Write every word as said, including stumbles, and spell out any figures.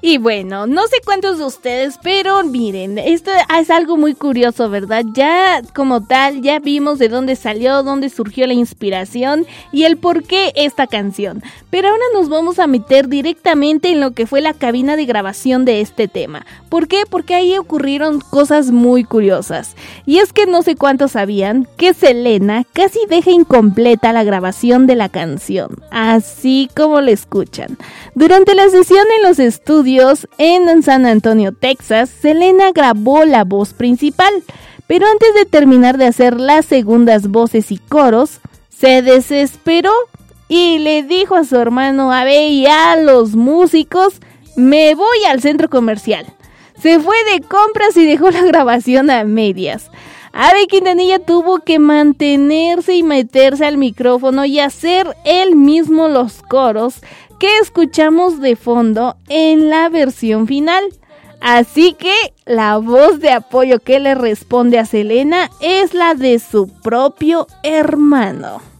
Y bueno, no sé cuántos de ustedes, pero miren, esto es algo muy curioso, ¿verdad? Ya como tal, ya vimos de dónde salió, dónde surgió la inspiración y el por qué esta canción. Pero ahora nos vamos a meter directamente en lo que fue la cabina de grabación de este tema. ¿Por qué? Porque ahí ocurrieron cosas muy curiosas. Y es que no sé cuántos sabían que Selena casi deja incompleta la grabación de la canción, así como la escuchan. Durante la sesión en los estudios en San Antonio, Texas, Selena grabó la voz principal, pero antes de terminar de hacer las segundas voces y coros, se desesperó y le dijo a su hermano Abe y a los músicos: me voy al centro comercial. Se fue de compras y dejó la grabación a medias. Abe Quintanilla tuvo que mantenerse y meterse al micrófono y hacer él mismo los coros que escuchamos de fondo en la versión final. Así que la voz de apoyo que le responde a Selena es la de su propio hermano.